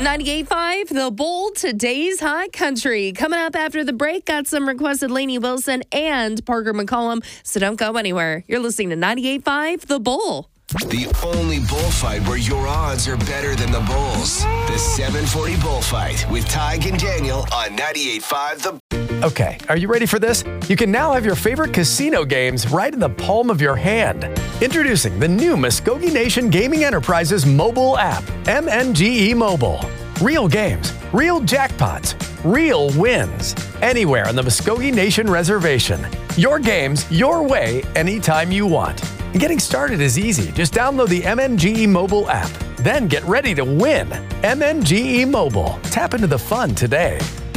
98.5, The Bull, today's hot country. Coming up after the break, got some requested Lainey Wilson and Parker McCollum, so don't go anywhere. You're listening to 98.5, The Bull. The only bullfight where your odds are better than the Bulls. The 740 Bullfight with Tig and Daniel on 98.5 The. Okay, are you ready for this? You can now have your favorite casino games right in the palm of your hand. Introducing the new Muskogee Nation Gaming Enterprises mobile app, MNGE Mobile. Real games, real jackpots, real wins. Anywhere on the Muskogee Nation Reservation. Your games, your way, anytime you want. And getting started is easy. Just download the MNGE Mobile app. Then get ready to win. MNGE Mobile. Tap into the fun today.